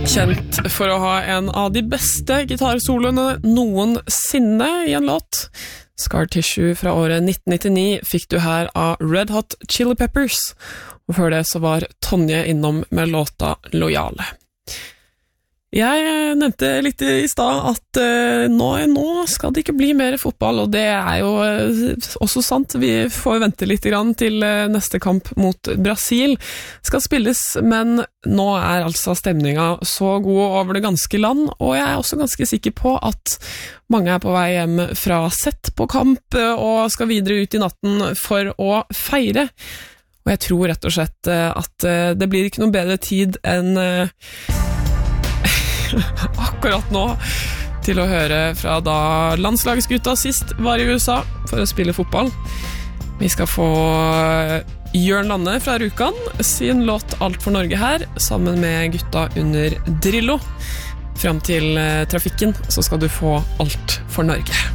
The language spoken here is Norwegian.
Kjent for å ha en av de beste gitarsoloene noensinne i en låt. Scar Tissue fra året 1999 fikk du her av Red Hot Chili Peppers, og før det så var Tonje innom med låta Lojale. Jeg nevnte litt i stad at nå skal det ikke bli mer fotball, og det jo også sant. Vi får vente litt grann til neste kamp mot Brasil skal spilles, men nå altså stemningen så god over det ganske land, og jeg også ganske sikker på at mange på vei hjem fra sett på kamp og skal videre ut i natten for å feire. Og jeg tror rett og slett at det blir ikke noe bedre tid enn akkurat nå til å høre fra da landslagsgutta sist var i USA for å spille fotball. Vi skal få Jørn Lande fra Rjukan sin låt Alt for Norge her, sammen med gutta under Drillo. Frem til trafikken så skal du få Alt for Norge.